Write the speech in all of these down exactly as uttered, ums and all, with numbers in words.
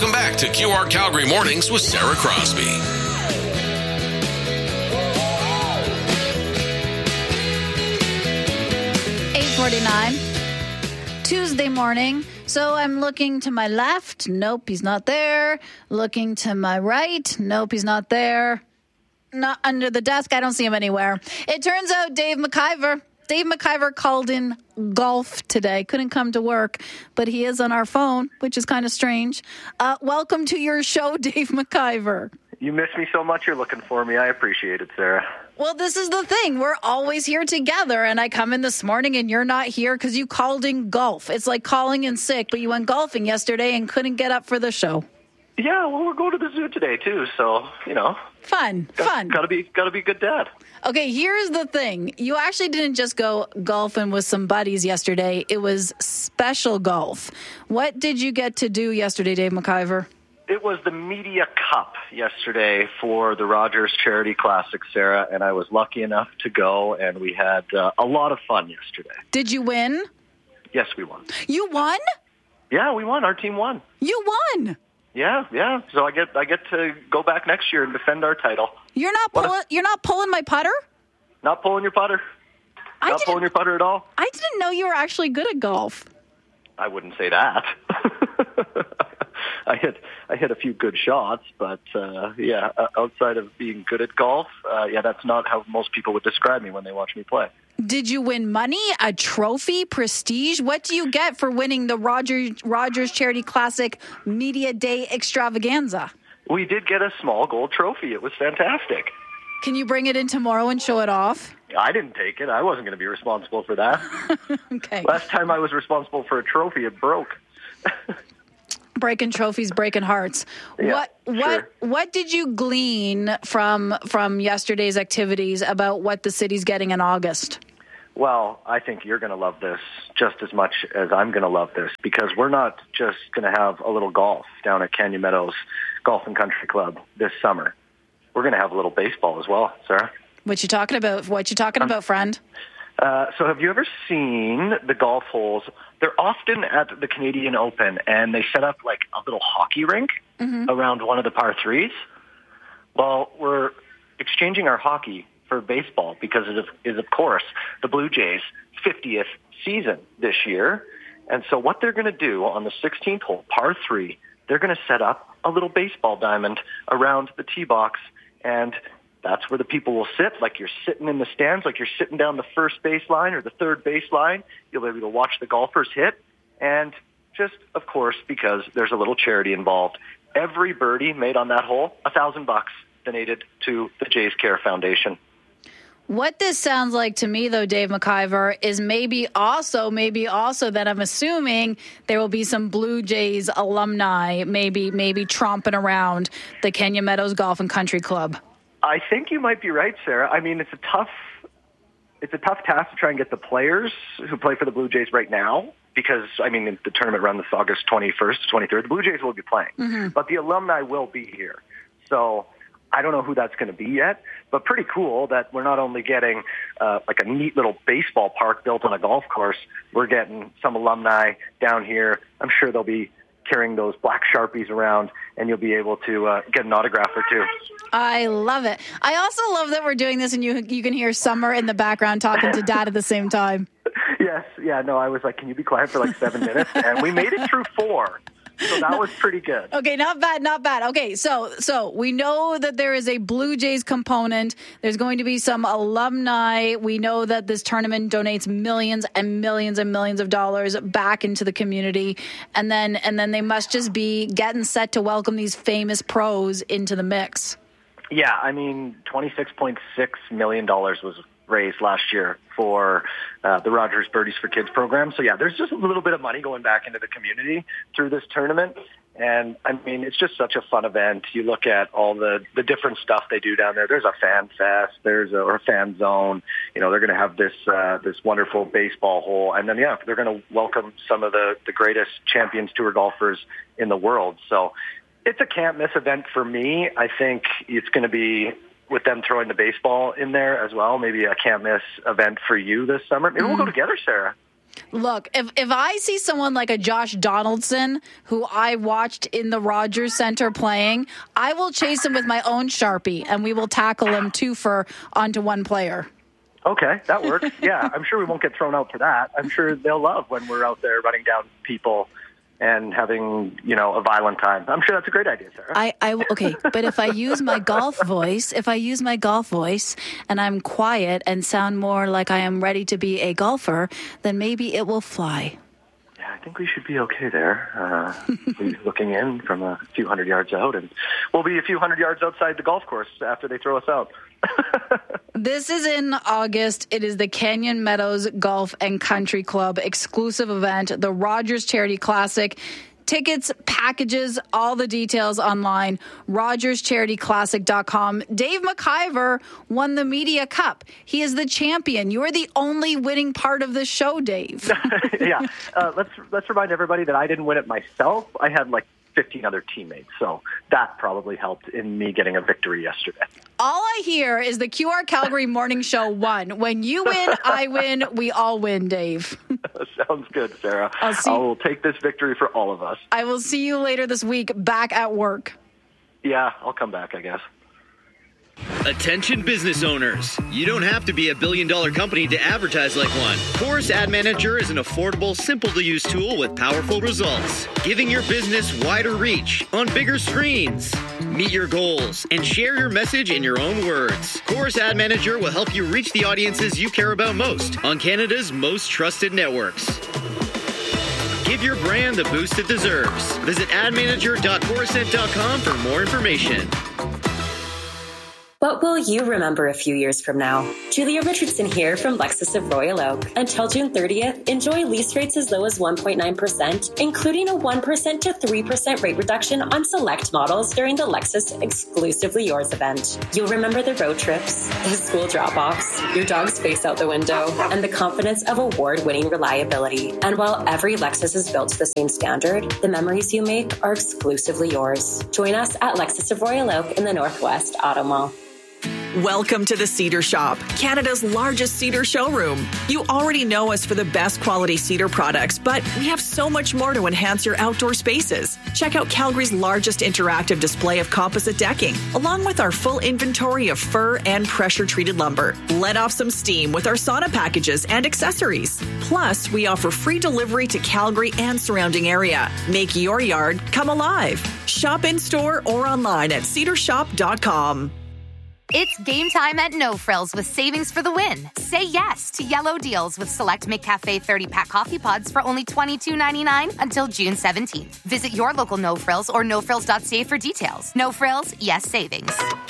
Welcome back to Q R Calgary Mornings with Sarah Crosby. eight forty-nine, Tuesday morning. So I'm looking to my left. Nope, he's not there. Looking to my right. Nope, he's not there. Not under the desk. I don't see him anywhere. It turns out Dave McIver. Dave McIver called in golf today. Couldn't come to work, but he is on our phone, which is kind of strange. Uh, welcome to your show, Dave McIver. You miss me so much you're looking for me. I appreciate it, Sarah. Well, this is the thing. We're always here together, and I come in this morning and you're not here because you called in golf. It's like calling in sick, but you went golfing yesterday and couldn't get up for the show. Yeah, well, we're going to the zoo today, too, so, you know. Fun, got, fun. Gotta be, gotta be a good dad. Okay, here's the thing. You actually didn't just go golfing with some buddies yesterday. It was special golf. What did you get to do yesterday, Dave McIver? It was the Media Cup yesterday for the Rogers Charity Classic, Sarah, and I was lucky enough to go, and we had uh, a lot of fun yesterday. Did you win? Yes, we won. You won? Yeah, we won. Our team won. You won? Yeah, yeah. So I get I get to go back next year and defend our title. You're not pulling. A, you're not pulling my putter. Not pulling your putter. I not pulling your putter at all. I didn't know you were actually good at golf. I wouldn't say that. I hit I hit a few good shots, but uh, yeah, outside of being good at golf, uh, yeah, that's not how most people would describe me when they watch me play. Did you win money, a trophy, prestige? What do you get for winning the Rogers Rogers Charity Classic Media Day Extravaganza? We did get a small gold trophy. It was fantastic. Can you bring it in tomorrow and show it off? I didn't take it. I wasn't going to be responsible for that. Okay. Last time I was responsible for a trophy, it broke. Breaking trophies, breaking hearts. Yeah, what what sure. what did you glean from from yesterday's activities about what the city's getting in August? Well, I think you're going to love this just as much as I'm going to love this, because we're not just going to have a little golf down at Canyon Meadows Golf and Country Club this summer. We're going to have a little baseball as well, Sarah. What you talking about? What you talking um, about, friend? Uh, so have you ever seen the golf holes? They're often at the Canadian Open, and they set up like a little hockey rink mm-hmm. around one of the par threes. Well, we're exchanging our hockey for baseball because it is, of course, the Blue Jays' fiftieth season this year. And so what they're going to do on the sixteenth hole, par three, they're going to set up a little baseball diamond around the tee box, and that's where the people will sit, like you're sitting in the stands, like you're sitting down the first base line or the third base line. You'll be able to watch the golfers hit. And just, of course, because there's a little charity involved, every birdie made on that hole, a thousand bucks donated to the Jays Care Foundation. What this sounds like to me, though, Dave McIver, is maybe also, maybe also that I'm assuming there will be some Blue Jays alumni, maybe, maybe tromping around the Canyon Meadows Golf and Country Club. I think you might be right, Sarah. I mean, it's a tough, it's a tough task to try and get the players who play for the Blue Jays right now, because, I mean, the tournament runs August twenty-first to twenty-third. The Blue Jays will be playing, mm-hmm. but the alumni will be here. So I don't know who that's going to be yet, but pretty cool that we're not only getting uh, like a neat little baseball park built on a golf course, we're getting some alumni down here. I'm sure they'll be carrying those black Sharpies around, and you'll be able to uh, get an autograph or two. I love it. I also love that we're doing this, and you you can hear Summer in the background talking to Dad at the same time. Yes, yeah, no, I was like, can you be quiet for like seven minutes? And we made it through four. So that was pretty good. Okay, not bad, not bad. Okay, so so we know that there is a Blue Jays component. There's going to be some alumni. We know that this tournament donates millions and millions and millions of dollars back into the community. And then and then they must just be getting set to welcome these famous pros into the mix. Yeah, I mean, twenty-six point six million dollars was raised last year for uh, the Rogers Birdies for Kids program. So, yeah, there's just a little bit of money going back into the community through this tournament. And, I mean, it's just such a fun event. You look at all the, the different stuff they do down there. There's a fan fest. There's a or a fan zone. You know, they're going to have this uh, this wonderful baseball hole. And then, yeah, they're going to welcome some of the, the greatest Champions Tour golfers in the world. So it's a can't-miss event for me. I think it's going to be, with them throwing the baseball in there as well, maybe a can't-miss event for you this summer. Maybe mm. we'll go together, Sarah. Look, if, if I see someone like a Josh Donaldson, who I watched in the Rogers Center playing, I will chase him with my own Sharpie, and we will tackle him two for onto one player. Okay, that works. Yeah, I'm sure we won't get thrown out for that. I'm sure they'll love when we're out there running down people and having, you know, a violent time. I'm sure that's a great idea, Sarah. I, I okay, but if I use my golf voice, if I use my golf voice and I'm quiet and sound more like I am ready to be a golfer, then maybe it will fly. Yeah, I think we should be okay there. Uh, we're looking in from a few hundred yards out, and we'll be a few hundred yards outside the golf course after they throw us out. This is in August. It is the Canyon Meadows Golf and Country Club exclusive event, the Rogers Charity Classic. Tickets, packages, all the details online, rogers charity classic dot com. Dave McIver won the Media Cup. He is the champion. You are the only winning part of this show, Dave. yeah. Uh, let's let's remind everybody that I didn't win it myself. I had like fifteen other teammates, so that probably helped in me getting a victory yesterday. All I hear is the Q R Calgary Morning Show won. When you win, I win. We all win, Dave. Sounds good, Sarah. I'll see- I will take this victory for all of us. I will see you later this week back at work. Yeah, I'll come back, I guess. Attention business owners. You don't have to be a billion dollar company to advertise like one. Chorus Ad Manager is an affordable, simple to use tool with powerful results, giving your business wider reach on bigger screens. Meet your goals and share your message in your own words. Chorus Ad Manager will help you reach the audiences you care about most on Canada's most trusted networks. Give your brand the boost it deserves. Visit ad manager dot coruscent dot com for more information. What will you remember a few years from now? Julia Richardson here from Lexus of Royal Oak. Until June thirtieth, enjoy lease rates as low as one point nine percent, including a one percent to three percent rate reduction on select models during the Lexus Exclusively Yours event. You'll remember the road trips, the school drop-offs, your dog's face out the window, and the confidence of award-winning reliability. And while every Lexus is built to the same standard, the memories you make are exclusively yours. Join us at Lexus of Royal Oak in the Northwest Auto Mall. Welcome to the Cedar Shop, Canada's largest cedar showroom. You already know us for the best quality cedar products, but we have so much more to enhance your outdoor spaces. Check out Calgary's largest interactive display of composite decking, along with our full inventory of fir and pressure-treated lumber. Let off some steam with our sauna packages and accessories. Plus, we offer free delivery to Calgary and surrounding area. Make your yard come alive. Shop in-store or online at cedar shop dot com. It's game time at No Frills with savings for the win. Say yes to yellow deals with select McCafe thirty-pack coffee pods for only twenty-two ninety-nine until June seventeenth. Visit your local No Frills or no frills dot c a for details. No Frills, yes savings.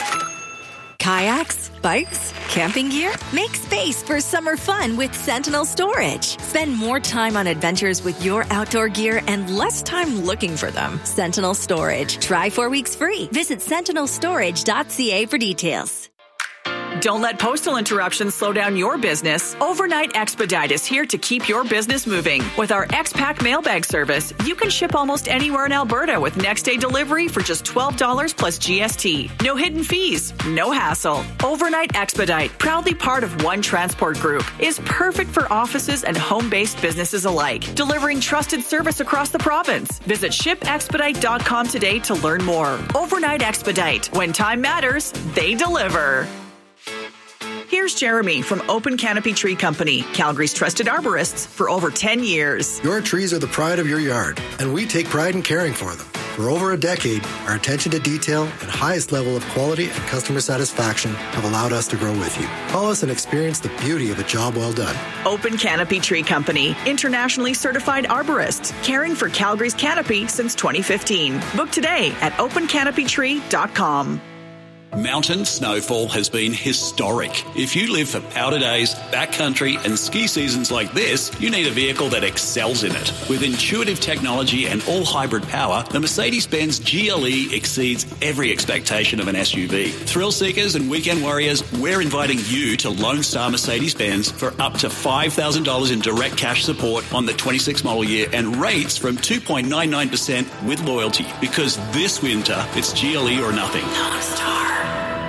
Kayaks, bikes, camping gear? Make space for summer fun with Sentinel Storage. Spend more time on adventures with your outdoor gear and less time looking for them. Sentinel Storage. Try four weeks free. Visit sentinel storage dot c a for details. Don't let postal interruptions slow down your business. Overnight Expedite is here to keep your business moving. With our X-Pack mailbag service, you can ship almost anywhere in Alberta with next-day delivery for just twelve dollars plus G S T. No hidden fees, no hassle. Overnight Expedite, proudly part of One Transport Group, is perfect for offices and home-based businesses alike, delivering trusted service across the province. Visit ship expedite dot com today to learn more. Overnight Expedite. When time matters, they deliver. Here's Jeremy from Open Canopy Tree Company, Calgary's trusted arborists for over ten years. Your trees are the pride of your yard, and we take pride in caring for them. For over a decade, our attention to detail and highest level of quality and customer satisfaction have allowed us to grow with you. Call us and experience the beauty of a job well done. Open Canopy Tree Company, internationally certified arborists, caring for Calgary's canopy since twenty fifteen. Book today at open canopy tree dot com. Mountain snowfall has been historic. If you live for powder days, backcountry and ski seasons like this, you need a vehicle that excels in it. With intuitive technology and all-hybrid power, the Mercedes-Benz G L E exceeds every expectation of an S U V. Thrill seekers and weekend warriors, we're inviting you to Lone Star Mercedes-Benz for up to five thousand dollars in direct cash support on the twenty-six model year and rates from two point nine nine percent with loyalty. Because this winter, it's G L E or nothing. Lone Star.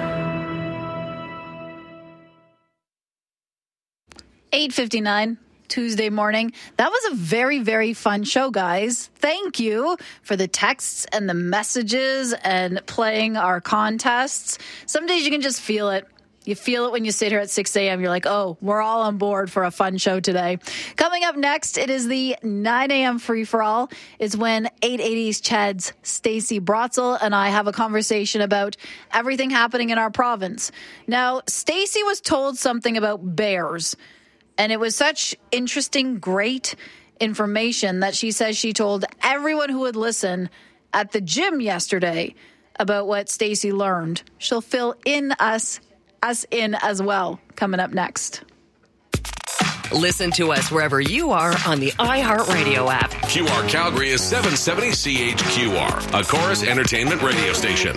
eight fifty-nine, Tuesday morning. That was a very, very fun show, guys. Thank you for the texts and the messages and playing our contests. Some days you can just feel it. You feel it when you sit here at six a.m. You're like, oh, we're all on board for a fun show today. Coming up next, it is the nine a.m. free-for-all. It's when eight eighty's Chad's Stacey Brotzel and I have a conversation about everything happening in our province. Now, Stacey was told something about bears, and it was such interesting, great information that she says she told everyone who would listen at the gym yesterday about what Stacey learned. She'll fill in us us in as well, coming up next. Listen to us wherever you are on the iHeartRadio app. Q R Calgary is seven seventy C H Q R, a Chorus Entertainment radio station.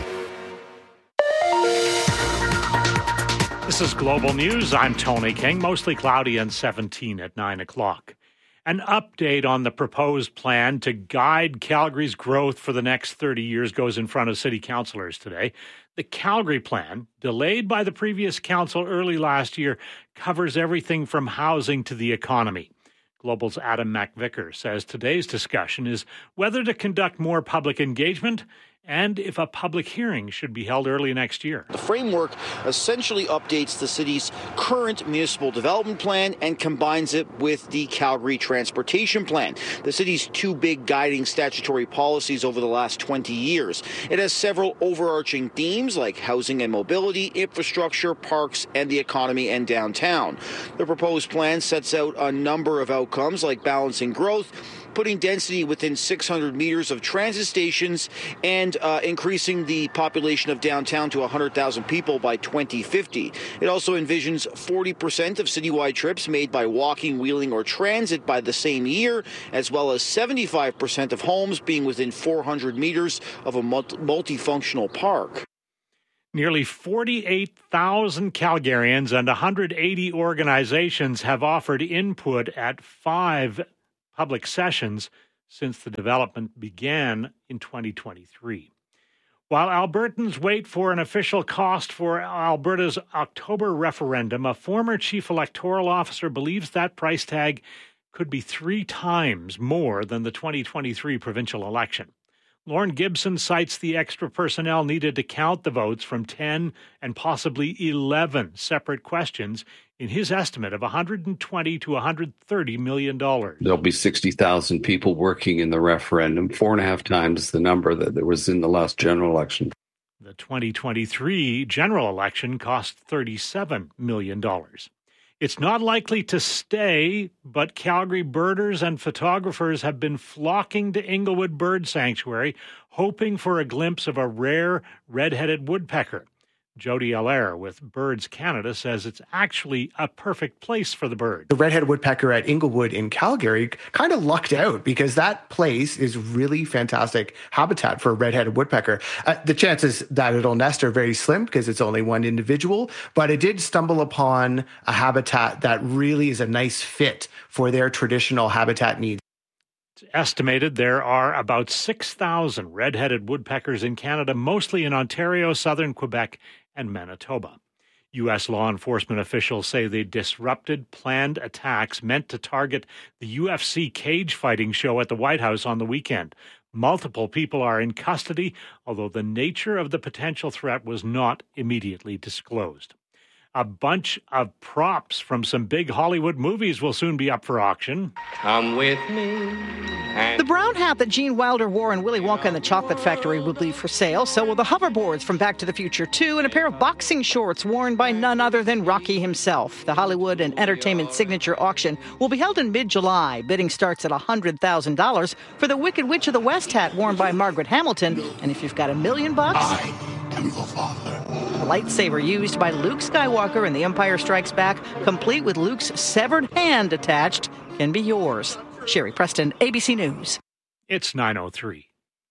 This is Global News. I'm Tony King. Mostly cloudy and seventeen at nine o'clock. An update on the proposed plan to guide Calgary's growth for the next thirty years goes in front of city councillors today. The Calgary plan, delayed by the previous council early last year, covers everything from housing to the economy. Global's Adam McVicker says today's discussion is whether to conduct more public engagement and if a public hearing should be held early next year. The framework essentially updates the city's current municipal development plan and combines it with the Calgary Transportation Plan, the city's two big guiding statutory policies over the last twenty years. It has several overarching themes like housing and mobility, infrastructure, parks, and the economy and downtown. The proposed plan sets out a number of outcomes like balancing growth, putting density within six hundred meters of transit stations, and uh, increasing the population of downtown to one hundred thousand people by twenty fifty. It also envisions forty percent of citywide trips made by walking, wheeling, or transit by the same year, as well as seventy-five percent of homes being within four hundred meters of a multifunctional park. Nearly forty-eight thousand Calgarians and one hundred eighty organizations have offered input at five public sessions since the development began in twenty twenty-three. While Albertans wait for an official cost for Alberta's October referendum, a former chief electoral officer believes that price tag could be three times more than the twenty twenty-three provincial election. Lorne Gibson cites the extra personnel needed to count the votes from ten and possibly eleven separate questions in his estimate of one hundred twenty to one hundred thirty million dollars. There'll be sixty thousand people working in the referendum, four and a half times the number that there was in the last general election. The twenty twenty-three general election cost thirty-seven million dollars. It's not likely to stay, but Calgary birders and photographers have been flocking to Inglewood Bird Sanctuary, hoping for a glimpse of a rare red-headed woodpecker. Jody Allaire with Birds Canada says it's actually a perfect place for the bird. The red-headed woodpecker at Inglewood in Calgary kind of lucked out because that place is really fantastic habitat for a red-headed woodpecker. Uh, the chances that it'll nest are very slim because it's only one individual, but it did stumble upon a habitat that really is a nice fit for their traditional habitat needs. It's estimated there are about six thousand red-headed woodpeckers in Canada, mostly in Ontario, southern Quebec, and Manitoba. U S law enforcement officials say they disrupted planned attacks meant to target the U F C cage fighting show at the White House on the weekend. Multiple people are in custody, although the nature of the potential threat was not immediately disclosed. A bunch of props from some big Hollywood movies will soon be up for auction. Come with me. The brown hat that Gene Wilder wore in Willy Wonka and the Chocolate Factory will be for sale. So will the hoverboards from Back to the Future two and a pair of boxing shorts worn by none other than Rocky himself. The Hollywood and Entertainment Signature Auction will be held in mid-July. Bidding starts at one hundred thousand dollars for the Wicked Witch of the West hat worn by Margaret Hamilton. And if you've got a million bucks... I am the father. The lightsaber used by Luke Skywalker in The Empire Strikes Back, complete with Luke's severed hand attached, can be yours. Sherry Preston, A B C News. It's nine oh three.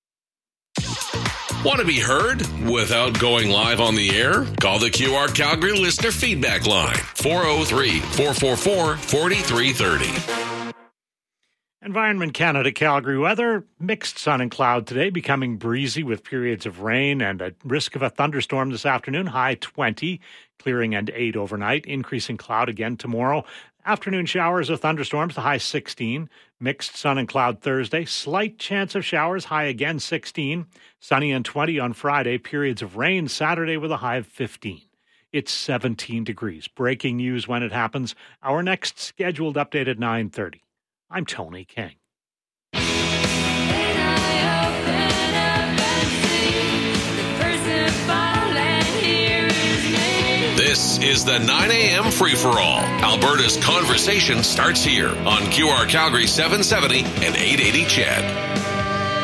Want to be heard without going live on the air? Call the Q R Calgary listener feedback line, four oh three, four four four, four three three oh. Environment Canada Calgary weather, mixed sun and cloud today, becoming breezy with periods of rain and a risk of a thunderstorm this afternoon, high twenty, clearing and eight overnight, increasing cloud again tomorrow. Afternoon showers or thunderstorms, the high sixteen. Mixed sun and cloud Thursday. Slight chance of showers, high again sixteen. Sunny and twenty on Friday. Periods of rain Saturday with a high of fifteen. It's seventeen degrees. Breaking news when it happens. Our next scheduled update at nine thirty. I'm Tony King. This is the nine a.m. free-for-all. Alberta's conversation starts here on Q R Calgary seven seventy and eight eighty C H E D.